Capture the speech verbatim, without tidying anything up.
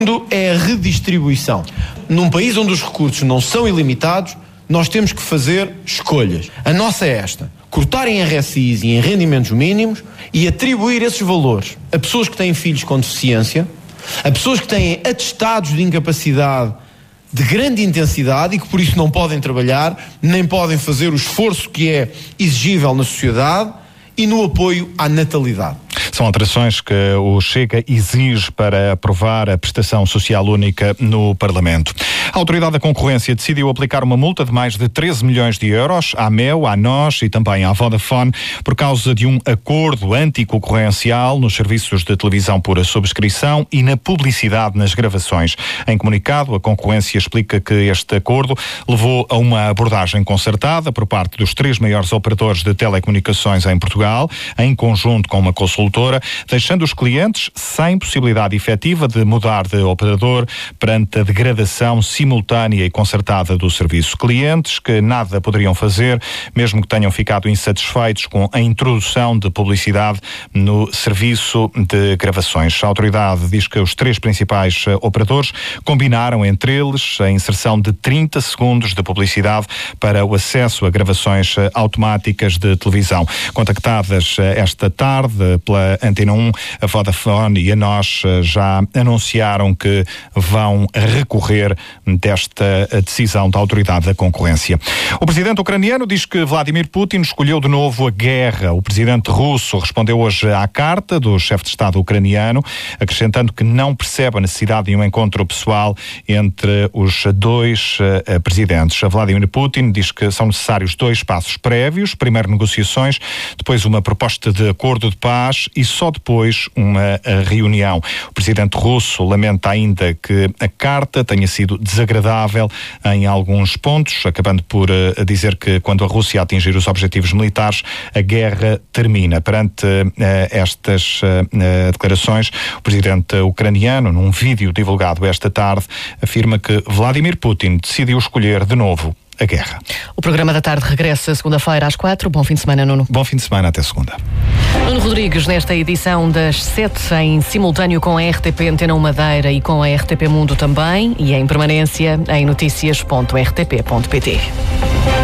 É a redistribuição. Num país onde os recursos não são ilimitados, nós temos que fazer escolhas. A nossa é esta: cortar em R S Is e em rendimentos mínimos e atribuir esses valores a pessoas que têm filhos com deficiência, a pessoas que têm atestados de incapacidade de grande intensidade e que por isso não podem trabalhar, nem podem fazer o esforço que é exigível na sociedade, e no apoio à natalidade. São alterações que o Chega exige para aprovar a prestação social única no Parlamento. A Autoridade da Concorrência decidiu aplicar uma multa de mais de treze milhões de euros à Mel, à Nós e também à Vodafone por causa de um acordo anticoncorrencial nos serviços de televisão por subscrição e na publicidade nas gravações. Em comunicado, a concorrência explica que este acordo levou a uma abordagem concertada por parte dos três maiores operadores de telecomunicações em Portugal, em conjunto com uma consultora, deixando os clientes sem possibilidade efetiva de mudar de operador perante a degradação simultânea e concertada do serviço. Clientes que nada poderiam fazer, mesmo que tenham ficado insatisfeitos com a introdução de publicidade no serviço de gravações. A autoridade diz que os três principais operadores combinaram entre eles a inserção de trinta segundos de publicidade para o acesso a gravações automáticas de televisão. Contactadas esta tarde pela Antena um, a Vodafone e a Nós já anunciaram que vão recorrer desta decisão da Autoridade da Concorrência. O presidente ucraniano diz que Vladimir Putin escolheu de novo a guerra. O presidente russo respondeu hoje à carta do chefe de Estado ucraniano, acrescentando que não percebe a necessidade de um encontro pessoal entre os dois uh, presidentes. A Vladimir Putin diz que são necessários dois passos prévios: primeiro negociações, depois uma proposta de acordo de paz e só depois uma reunião. O presidente russo lamenta ainda que a carta tenha sido desagradável em alguns pontos, acabando por uh, dizer que quando a Rússia atingir os objetivos militares, a guerra termina. Perante uh, estas uh, declarações, o presidente ucraniano, num vídeo divulgado esta tarde, afirma que Vladimir Putin decidiu escolher de novo a guerra. O programa da tarde regressa segunda-feira às quatro. Bom fim de semana, Nuno. Bom fim de semana, até segunda. Nuno Rodrigues, nesta edição das sete, em simultâneo com a R T P Antena um Madeira e com a R T P Mundo também, e em permanência em notícias ponto r t p ponto p t.